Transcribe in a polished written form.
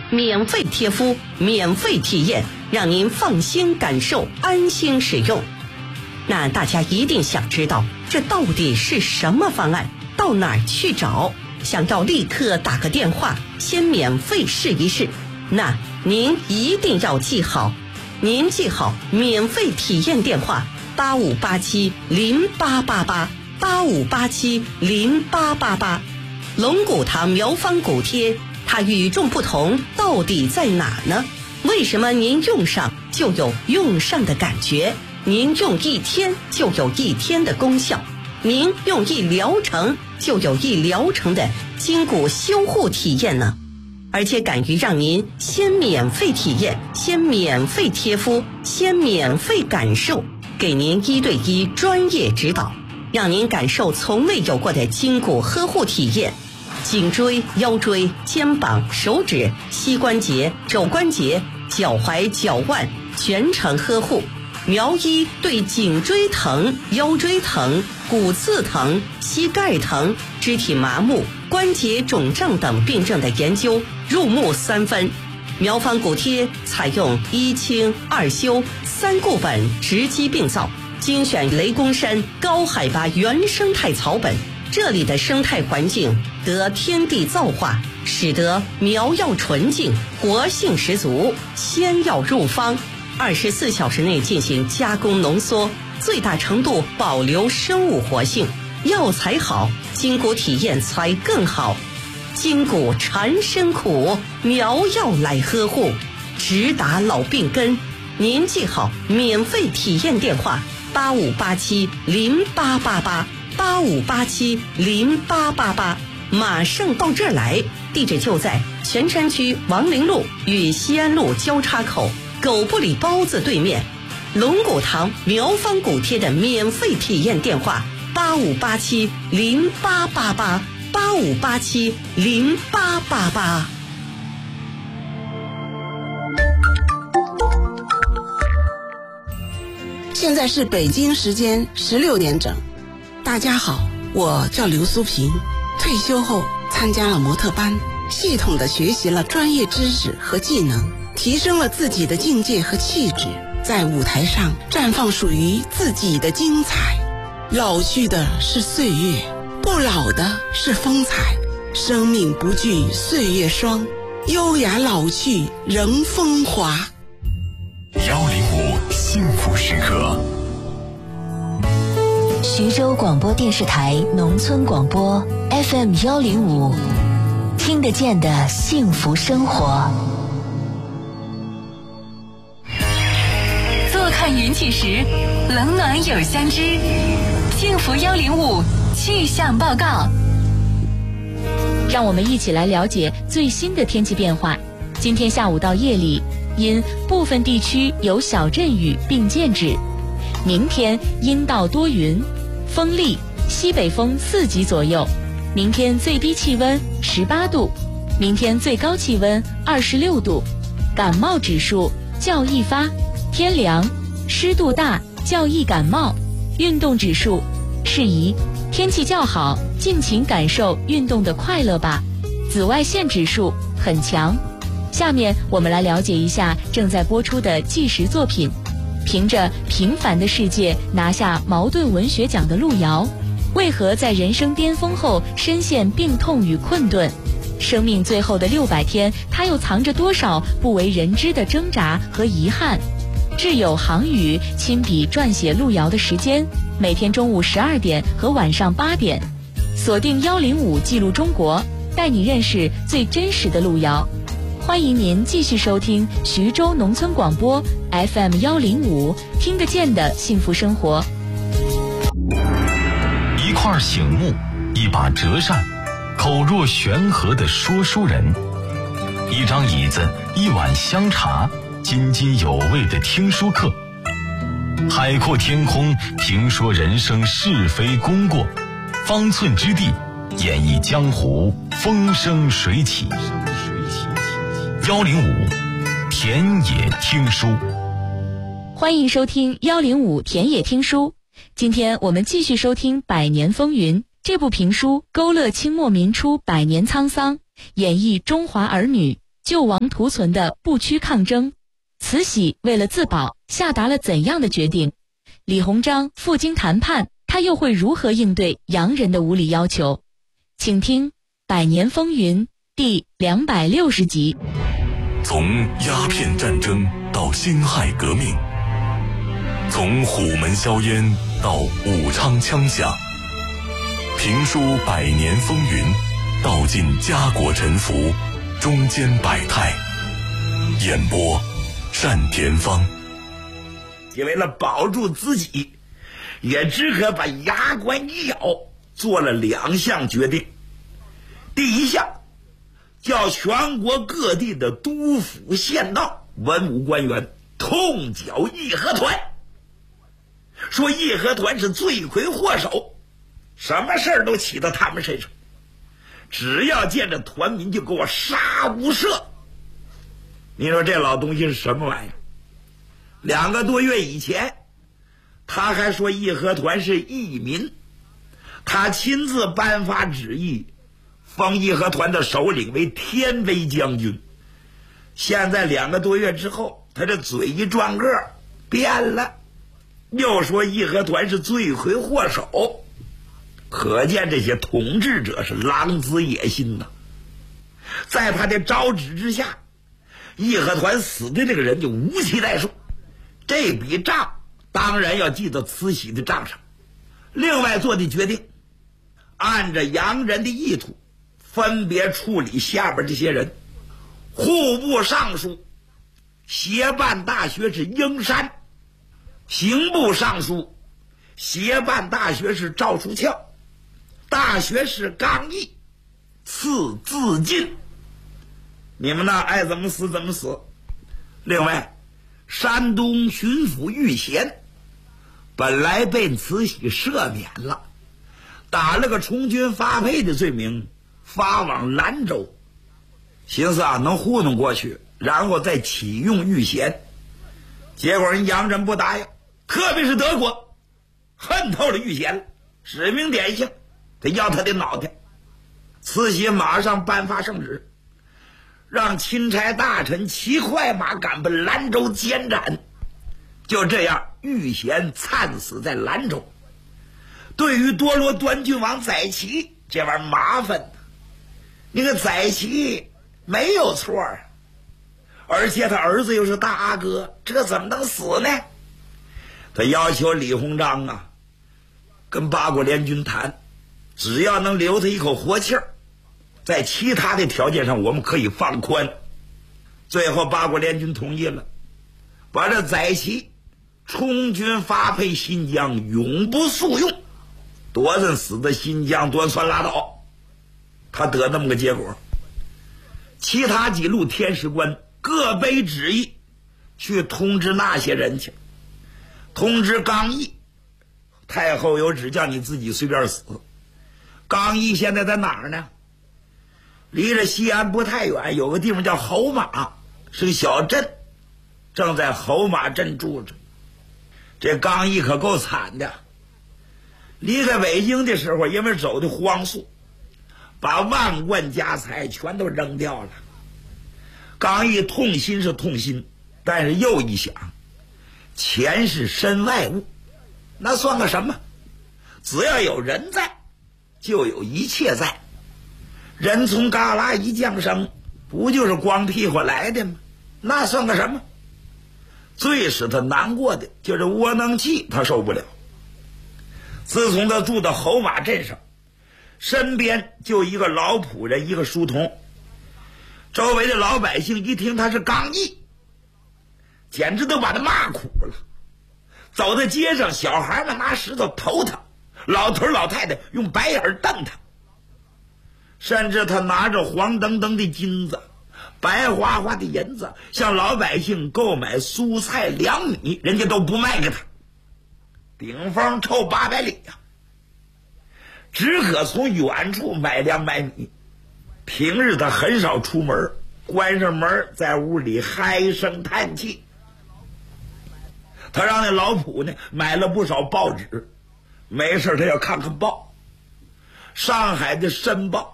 免费贴敷，免费体验，让您放心感受，安心使用。那大家一定想知道，这到底是什么方案？到哪儿去找？想要立刻打个电话，先免费试一试。那您一定要记好，您记好免费体验电话85870888，85870888。龙骨堂苗方骨贴，它与众不同到底在哪呢？为什么您用上就有用上的感觉？您用1天就有1天的功效，您用1疗程就有1疗程的筋骨修护体验呢？而且敢于让您先免费体验，先免费贴敷，先免费感受，给您1对1专业指导，让您感受从未有过的筋骨呵护体验。颈椎、腰椎、肩膀、手指、膝关节、肘关节、脚踝、脚腕全程呵护。苗医对颈椎疼、腰椎疼、骨刺疼、膝盖疼、肢体麻木、关节肿胀等病症的研究入木3分。苗方骨贴采用1清2修3固本直击病灶，精选雷公山高海拔原生态草本，这里的生态环境得天地造化，使得苗药纯净，活性十足。先要入方，24小时内进行加工浓缩，最大程度保留生物活性。药材好，筋骨体验才更好。筋骨缠身苦，苗药来呵护，直达老病根。您记好免费体验电话85870888，85870888，马上到这儿来。地址就在泉山区王陵路与西安路交叉口狗不理包子对面。龙骨堂苗方骨贴的免费体验电话85870888，85870888。 现在是北京时间16点整。大家好，我叫刘苏平，退休后参加了模特班，系统地学习了专业知识和技能，提升了自己的境界和气质，在舞台上绽放属于自己的精彩。老去的是岁月，不老的是风采。生命不惧岁月霜，优雅老去仍风华。 105幸福时刻。 徐州广播电视台农村广播 FM 105，听得见的幸福生活。 坐看云起时，冷暖有相知。幸福105气象报告。 让我们一起来了解最新的天气变化。今天下午到夜里，因部分地区有小阵雨并见止。明天阴到多云，风力西北风4级左右。明天最低气温18度，明天最高气温26度。感冒指数较易发，天凉，湿度大，较易感冒。运动指数适宜，天气较好，尽情感受运动的快乐吧。紫外线指数很强。下面我们来了解一下正在播出的纪实作品。凭着《平凡的世界》拿下茅盾文学奖的路遥，为何在人生巅峰后深陷病痛与困顿？生命最后的600天，他又藏着多少不为人知的挣扎和遗憾？挚友航宇亲笔撰写路遥的时间，每天中午12点和晚上8点，锁定105记录中国，带你认识最真实的路遥。欢迎您继续收听徐州农村广播 FM 105，听得见的幸福生活。 一块醒木，一把折扇，口若悬河的说书人，一张椅子，一碗香茶，津津有味的听书课。海阔天空，评说人生是非功过，方寸之地，演绎江湖风生水起。105田野听书， 欢迎收听105田野听书。今天我们继续收听《百年风云》这部评书，勾勒清末民初百年沧桑，演绎中华儿女救亡图存的不屈抗争，慈禧为了自保下达了怎样的决定？李鸿章赴京谈判，他又会如何应对洋人的无理要求？请听《百年风云》第260集。 从鸦片战争到辛亥革命，从虎门销烟到武昌枪响，评书《百年风云》，道尽家国沉浮，中间百态。演播单田芳。 为了保住自己，也只可把牙关一咬，做了2项决定。第一项，叫全国各地的督府县道文武官员痛剿义和团，说义和团是罪魁祸首，什么事儿都起到他们身上，只要见着团民就给我杀无赦。你说这老东西是什么玩意儿？2个多月以前，他还说义和团是义民，他亲自颁发旨意，封义和团的首领为天威将军。现在2个多月之后，他这嘴一转个变了，又说义和团是罪魁祸首，可见这些统治者是狼子野心呐。在他的招旨之下，义和团死的这个人就无期待数，这笔账当然要记到慈禧的账上。另外做的决定，按照洋人的意图，分别处理下边这些人。户部尚书协办大学士英山，刑部尚书协办大学士赵书翘，大学士刚毅赐自尽。你们呢，爱怎么死怎么死。另外，山东巡抚玉贤本来被慈禧赦免了，打了个充军发配的罪名，发往兰州，寻思能糊弄过去，然后再启用玉贤。结果人洋人不答应，特别是德国恨透了玉贤了，指名点姓，他要他的脑袋。慈禧马上颁发圣旨，让钦差大臣骑快马赶奔兰州监斩。就这样，玉贤惨死在兰州。对于多罗端郡王载祺，这玩意儿麻烦。那个载祺没有错啊，而且他儿子又是大阿哥，这怎么能死呢？他要求李鸿章啊，跟八国联军谈，只要能留他一口活气儿，在其他的条件上我们可以放宽。最后八国联军同意了，把这载祺充军发配新疆，永不诉用，多人死在新疆，多算拉倒。他得那么个结果。其他几路天使官各备旨意去通知那些人去，通知刚毅，太后有旨叫你自己随便死。刚毅现在在哪儿呢？离着西安不太远，有个地方叫侯马，是个小镇，正在侯马镇住着。这刚毅可够惨的，离开北京的时候，因为走的荒速，把万贯家财全都扔掉了。刚毅痛心是痛心，但是又一想，钱是身外物，那算个什么？只要有人在，就有一切在。人从旮旯一降生，不就是光屁股来的吗？那算个什么？最使他难过的就是窝囊气，他受不了。自从他住到侯马镇上，身边就一个老仆人，一个书童，周围的老百姓一听他是刚毅，简直都把他骂苦了。走在街上，小孩们拿石头投他，老头老太太用白眼瞪他，甚至他拿着黄澄澄的金子，白花花的银子，向老百姓购买蔬菜粮米，人家都不卖给他，顶风臭800里呀，只可从远处买粮买米。平日他很少出门，关上门在屋里唉声叹气。他让那老仆呢买了不少报纸，没事他要看看报。上海的《申报》